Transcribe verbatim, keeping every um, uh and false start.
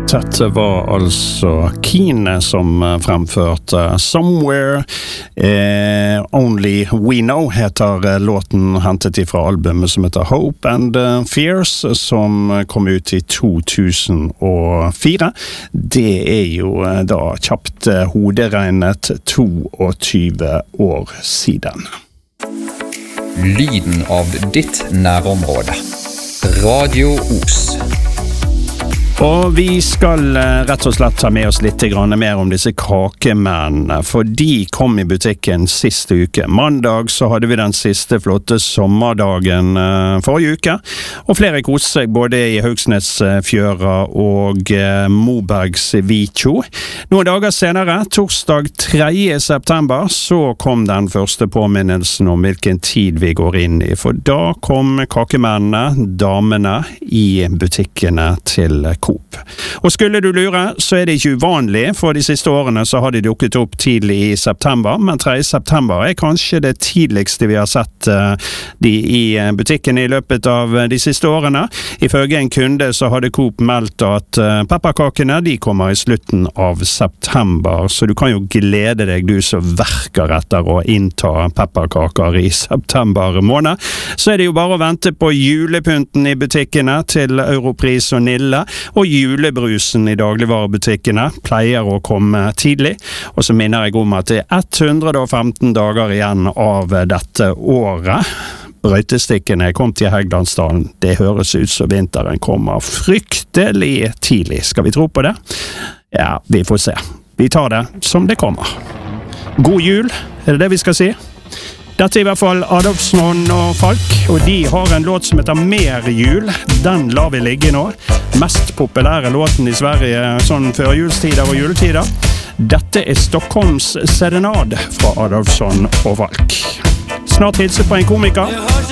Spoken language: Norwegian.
Dette var altså Keane som fremførte Somewhere. Eh, Only We Know heter låten, hentet ifra albumet som heter Hope and Fears, som kom ut i to tusen og fire. Det er jo da kjapt hoderegnet tjueto år siden. Lyden av ditt nærområde. Radio Os. Og vi skal rett og slett ta med oss litt grann mer om disse kakemennene, for de kom i butikken siste uke. Mandag så hadde vi den siste flotte sommerdagen forrige uke, og flere koste seg både i Haugsnesfjøra og Mobergs Vitjo. Noen dager senere, torsdag tredje september, så kom den første påminnelsen om hvilken tid vi går inn i, for da kom kakemennene, damene, i butikkene til Coop. Og skulle du lure, så er det ikke uvanlig, for de siste årene så har de dukket opp tidlig i september, men tredje september er kanskje det tidligste vi har sett uh, de i butikken i løpet av de siste årene. Ifølge en kunde så hadde Coop meldt at uh, pepperkakene de kommer i slutten av september, så du kan jo glede deg, du som verker etter å innta pepperkaker i september måned. Så er det jo bare å vente på julepynten i butikkene til Europris og Nille, og julebrusen i dagligvarebutikkene pleier å komme tidlig. Og så minner jeg om at det er ett hundre og femten dager igjen av dette året. Brøytestikkene kom til Hegdalsdalen. Det høres ut som vinteren kommer fryktelig tidlig. Skal vi tro på det? Ja, vi får se. Vi tar det som det kommer. God jul, er det det vi skal si? Dette er i hvert fall Adolfsson og Falk, og de har en låt som heter Mer jul. Den lar vi ligge nå. Mest populære låten i Sverige sånn før julestider og juletider. Dette er Stockholms serenad fra Adolfsson og Falk. Snart hilse på en komiker.